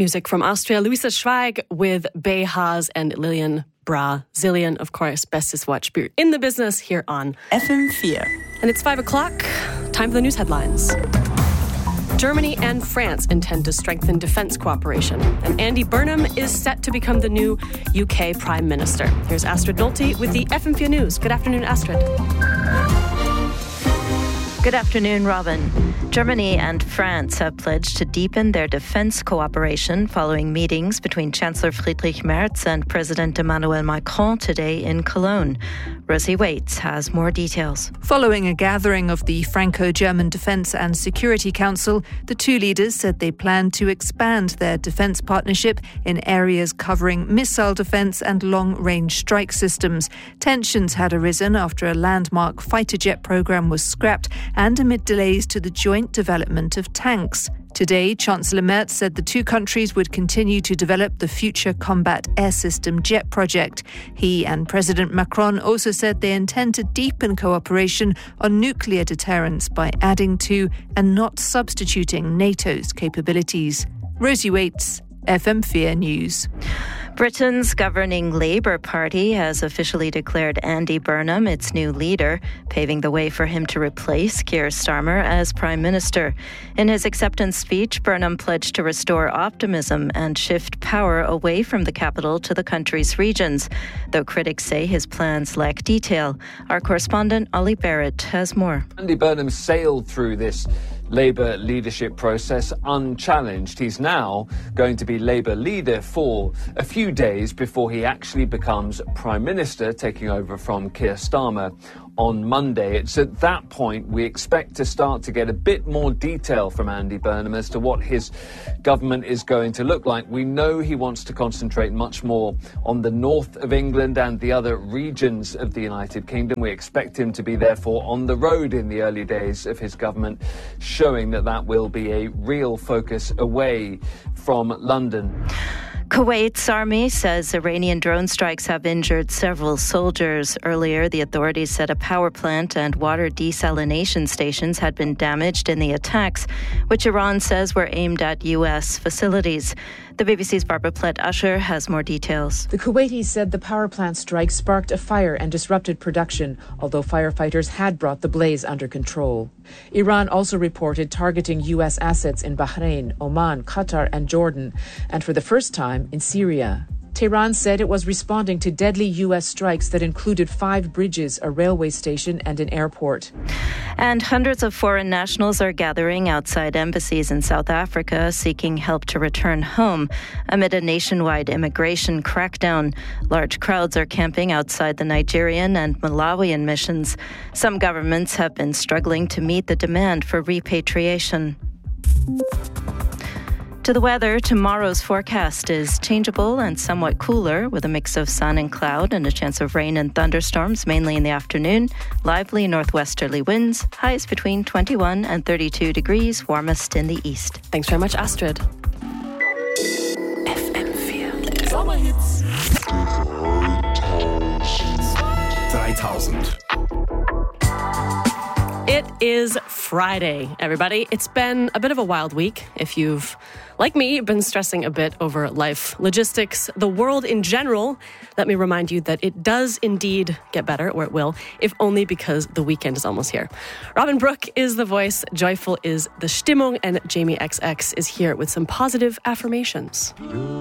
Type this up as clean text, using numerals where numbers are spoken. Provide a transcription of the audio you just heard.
Music from Austria, Luisa Schweig with BHs and Lilian Brazilian, of course, Bestes Wortspiel in the business here on FM4. And it's 5 o'clock, time for the news headlines. Germany and France intend to strengthen defence cooperation, and Andy Burnham is set to become the new UK Prime Minister. Here's Astrid Nolte with the FM4 News. Good afternoon, Astrid. Good afternoon, Robin. Germany and France have pledged to deepen their defence cooperation following meetings between Chancellor Friedrich Merz and President Emmanuel Macron today in Cologne. Rosie Waits has more details. Following a gathering of the Franco-German Defence and Security Council, the two leaders said they plan to expand their defence partnership in areas covering missile defence and long-range strike systems. Tensions had arisen after a landmark fighter jet programme was scrapped and amid delays to the joint development of tanks. Today, Chancellor Merz said the two countries would continue to develop the Future Combat Air System jet project. He and President Macron also said they intend to deepen cooperation on nuclear deterrence by adding to and not substituting NATO's capabilities. Rosie Waits, FM4 News. Britain's governing Labour Party has officially declared Andy Burnham its new leader, paving the way for him to replace Keir Starmer as Prime Minister. In his acceptance speech, Burnham pledged to restore optimism and shift power away from the capital to the country's regions, though critics say his plans lack detail. Our correspondent Ollie Barrett has more. Andy Burnham sailed through this Labour leadership process unchallenged. He's now going to be Labour leader for a few days before he actually becomes Prime Minister, taking over from Keir Starmer on Monday. It's at that point we expect to start to get a bit more detail from Andy Burnham as to what his government is going to look like. We know he wants to concentrate much more on the north of England and the other regions of the United Kingdom. We expect him to be therefore on the road in the early days of his government, showing that that will be a real focus away from London. Kuwait's army says Iranian drone strikes have injured several soldiers. Earlier, the authorities said a power plant and water desalination stations had been damaged in the attacks, which Iran says were aimed at U.S. facilities. The BBC's Barbara Plett-Usher has more details. The Kuwaitis said the power plant strike sparked a fire and disrupted production, although firefighters had brought the blaze under control. Iran also reported targeting U.S. assets in Bahrain, Oman, Qatar and Jordan, and for the first time in Syria. Tehran said it was responding to deadly U.S. strikes that included 5 bridges, a railway station and an airport. And hundreds of foreign nationals are gathering outside embassies in South Africa seeking help to return home amid a nationwide immigration crackdown. Large crowds are camping outside the Nigerian and Malawian missions. Some governments have been struggling to meet the demand for repatriation. To the weather, tomorrow's forecast is changeable and somewhat cooler with a mix of sun and cloud and a chance of rain and thunderstorms mainly in the afternoon. Lively northwesterly winds, highs between 21 and 32 degrees, warmest in the east. Thanks very much, Astrid. FM4 Sommerhits 3000. It is Friday, everybody. It's been a bit of a wild week. If you've, like me, been stressing a bit over life, logistics, the world in general, let me remind you that it does indeed get better, or it will, if only because the weekend is almost here. Robin Brooke is the voice, joyful is the Stimmung, and Jamie XX is here with some positive affirmations.